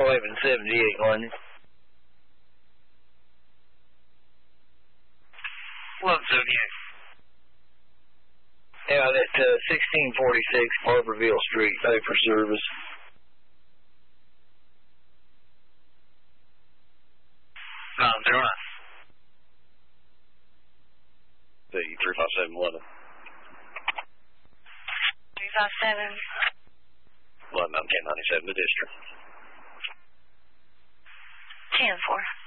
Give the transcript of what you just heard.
1178 London. 1178. Yeah, that's 1646 Barberville Street, paper service. No, 09. 357 London. 357. London, 1097 to district. 10-4.